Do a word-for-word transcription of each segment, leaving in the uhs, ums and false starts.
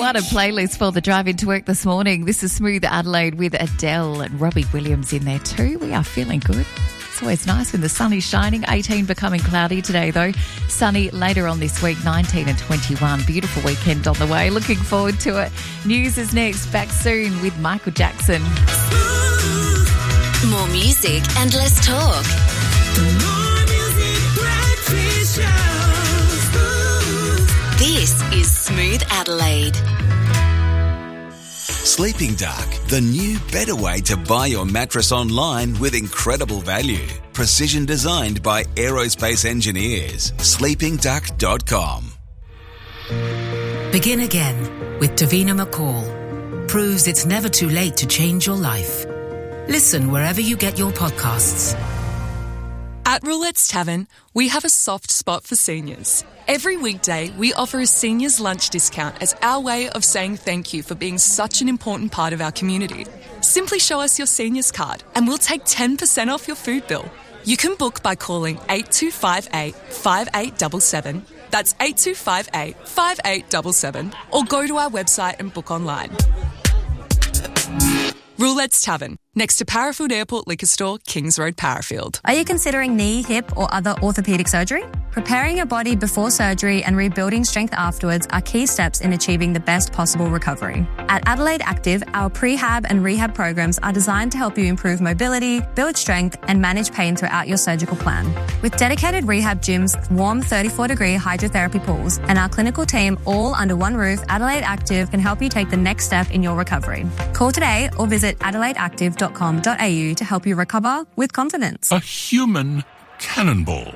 What a playlist for the drive into work this morning. This is Smooth Adelaide with Adele and Robbie Williams in there too. We are feeling good. It's always nice when the sun is shining. eighteen becoming cloudy today though. Sunny later on this week, nineteen and twenty-one. Beautiful weekend on the way. Looking forward to it. News is next. Back soon with Michael Jackson. More music and less talk. More music, breakfast show. This is Smooth Adelaide. Sleeping Dark, the new, better way to buy your mattress online with incredible value. Precision designed by aerospace engineers. sleeping duck dot com. Begin again with Davina McCall. Proves it's never too late to change your life. Listen wherever you get your podcasts. At Roulette's Tavern, we have a soft spot for seniors. Every weekday, we offer a seniors lunch discount as our way of saying thank you for being such an important part of our community. Simply show us your seniors card and we'll take ten percent off your food bill. You can book by calling eight two five eight, five eight seven seven. That's eight two five eight, five eight seven seven. Or go to our website and book online. Roulette's Tavern, next to Parafield Airport Liquor Store, Kings Road, Parafield. Are you considering knee, hip or other orthopaedic surgery? Preparing your body before surgery and rebuilding strength afterwards are key steps in achieving the best possible recovery. At Adelaide Active, our prehab and rehab programs are designed to help you improve mobility, build strength and manage pain throughout your surgical plan. With dedicated rehab gyms, warm thirty-four degree hydrotherapy pools and our clinical team all under one roof, Adelaide Active can help you take the next step in your recovery. Call today or visit adelaide active dot com dot a u to help you recover with confidence. A human cannonball.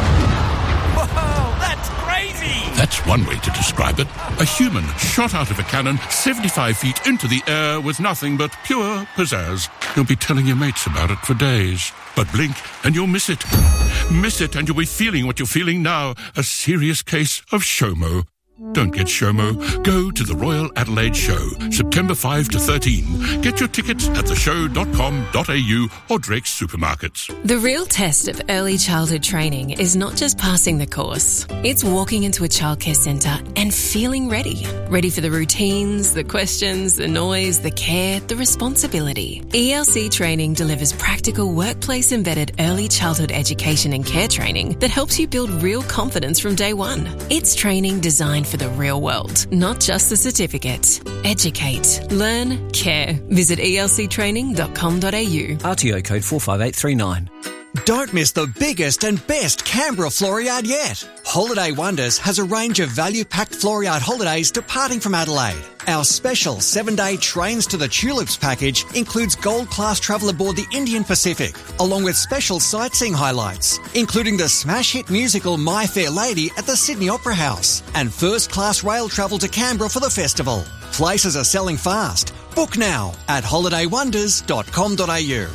Whoa, that's crazy! That's one way to describe it. A human shot out of a cannon seventy-five feet into the air with nothing but pure pizzazz. You'll be telling your mates about it for days. But blink and you'll miss it. Miss it and you'll be feeling what you're feeling now. A serious case of SHOMO. Don't get SHOMO. Go to the Royal Adelaide Show, September fifth to thirteenth. Get your tickets at the show dot com dot a u or Drake's supermarkets. The real test of early childhood training is not just passing the course. It's walking into a childcare centre and feeling ready. Ready for the routines, the questions, the noise, the care, the responsibility. E L C Training delivers practical workplace-embedded early childhood education and care training that helps you build real confidence from day one. It's training designed for the real world, not just the certificate. Educate, learn, care. Visit e l c training dot com dot a u. R T O code four five eight three nine. Don't miss the biggest and best Canberra Floriade yet. Holiday Wonders has a range of value-packed Floriade holidays departing from Adelaide. Our special seven-day Trains to the Tulips package includes gold-class travel aboard the Indian Pacific, along with special sightseeing highlights, including the smash hit musical My Fair Lady at the Sydney Opera House, and first-class rail travel to Canberra for the festival. Places are selling fast. Book now at holiday wonders dot com dot a u.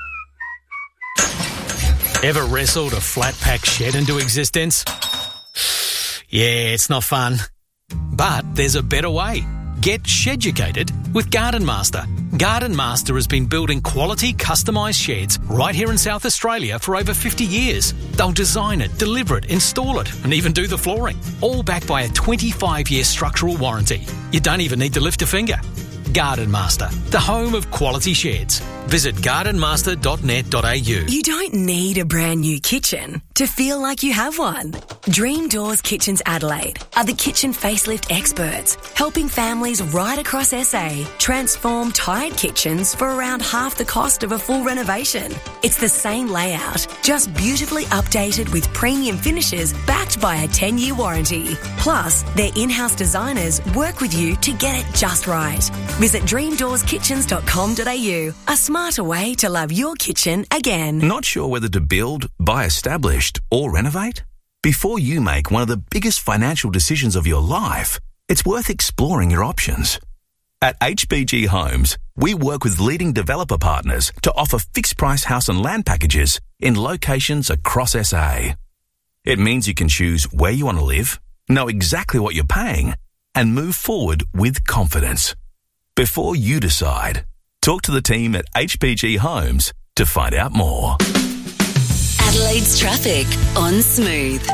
Ever wrestled a flat-pack shed into existence? Yeah, it's not fun. But there's a better way. Get sheducated with Garden Master. Garden Master has been building quality customised sheds right here in South Australia for over fifty years. They'll design it, deliver it, install it, and even do the flooring. All backed by a twenty-five year structural warranty. You don't even need to lift a finger. Garden Master, the home of quality sheds. Visit garden master dot net dot a u. You don't need a brand new kitchen to feel like you have one. Dream Doors Kitchens Adelaide are the kitchen facelift experts, helping families right across S A transform tired kitchens for around half the cost of a full renovation. It's the same layout, just beautifully updated with premium finishes backed by a ten year warranty. Plus, their in-house designers work with you to get it just right. Visit dream doors kitchens dot com dot a u, a smarter way to love your kitchen again. Not sure whether to build, buy established, or renovate? Before you make one of the biggest financial decisions of your life, it's worth exploring your options. At H B G Homes, we work with leading developer partners to offer fixed-price house and land packages in locations across S A. It means you can choose where you want to live, know exactly what you're paying, and move forward with confidence. Before you decide, talk to the team at H B G Homes to find out more. Adelaide's traffic on Smooth.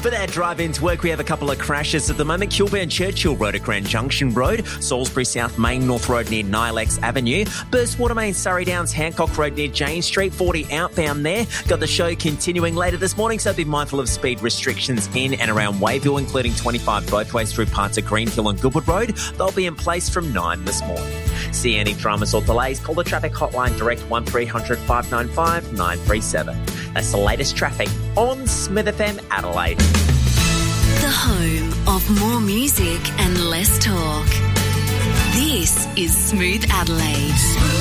For that drive into work, we have a couple of crashes at the moment. Kilburn Churchill Road at Grand Junction Road, Salisbury South Main North Road near Nilex Avenue, Burstwater Main Surrey Downs Hancock Road near Jane Street, forty outbound there. Got the show continuing later this morning, so be mindful of speed restrictions in and around Wayville, including twenty-five both ways through parts of Greenhill and Goodwood Road. They'll be in place from nine this morning. See any dramas or delays, call the traffic hotline direct one three hundred five nine five nine three seven. That's the latest traffic on Smith F M Adelaide. The home of more music and less talk. This is Smooth Adelaide.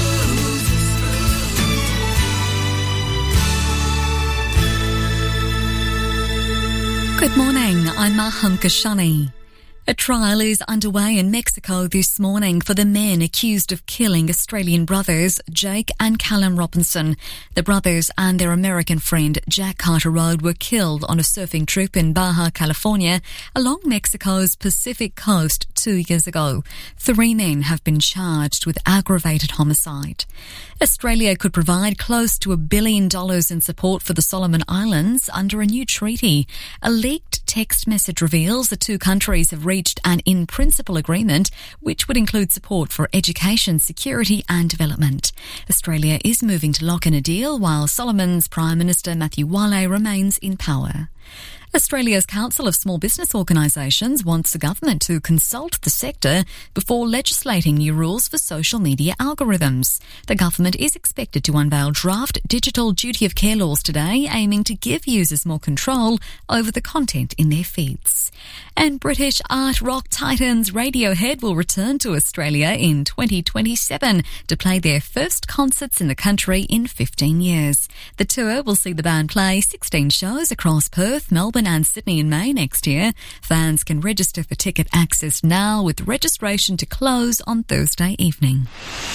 Good morning, I'm Maham Kashani. A trial is underway in Mexico this morning for the men accused of killing Australian brothers Jake and Callum Robinson. The brothers and their American friend Jack Carter Road were killed on a surfing trip in Baja California along Mexico's Pacific coast two years ago. Three men have been charged with aggravated homicide. Australia could provide close to a billion dollars in support for the Solomon Islands under a new treaty. A leaked text message reveals the two countries have reached an in-principle agreement which would include support for education, security and development. Australia is moving to lock in a deal while Solomon's Prime Minister Matthew Wale remains in power. Australia's Council of Small Business Organisations wants the government to consult the sector before legislating new rules for social media algorithms. The government is expected to unveil draft digital duty of care laws today, aiming to give users more control over the content in their feeds. And British art rock titans Radiohead will return to Australia in twenty twenty-seven to play their first concerts in the country in fifteen years. The tour will see the band play sixteen shows across Perth, Melbourne and Sydney in May next year. Fans can register for ticket access now, with registration to close on Thursday evening.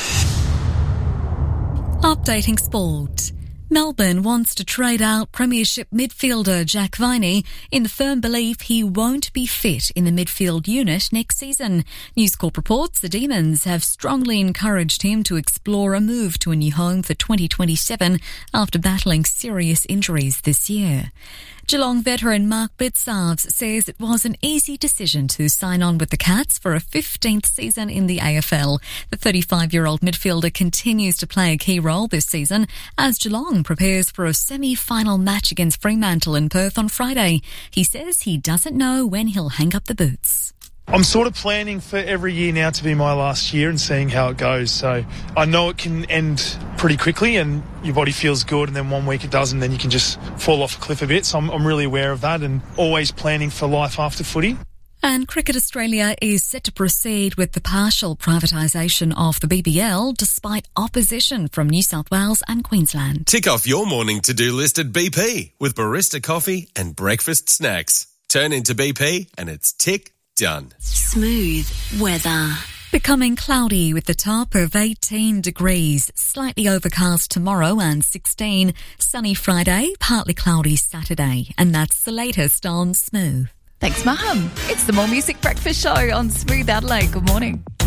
Updating sport. Melbourne wants to trade out Premiership midfielder Jack Viney in the firm belief he won't be fit in the midfield unit next season. News Corp reports the Demons have strongly encouraged him to explore a move to a new home for twenty twenty-seven after battling serious injuries this year. Geelong veteran Mark Bitsarves says it was an easy decision to sign on with the Cats for a fifteenth season in the A F L. The thirty-five-year-old midfielder continues to play a key role this season as Geelong prepares for a semi-final match against Fremantle in Perth on Friday. He says he doesn't know when he'll hang up the boots. I'm sort of planning for every year now to be my last year and seeing how it goes. So I know it can end pretty quickly and your body feels good, and then one week it doesn't, then you can just fall off a cliff a bit. So I'm, I'm really aware of that and always planning for life after footy. And Cricket Australia is set to proceed with the partial privatisation of the B B L despite opposition from New South Wales and Queensland. Tick off your morning to-do list at B P with barista coffee and breakfast snacks. Turn into B P and it's tick done. Smooth weather. Becoming cloudy with the top of eighteen degrees, slightly overcast tomorrow and sixteen, sunny Friday, partly cloudy Saturday. And that's the latest on Smooth. Thanks, Maham. It's the More Music Breakfast Show on Smooth Adelaide. Good morning.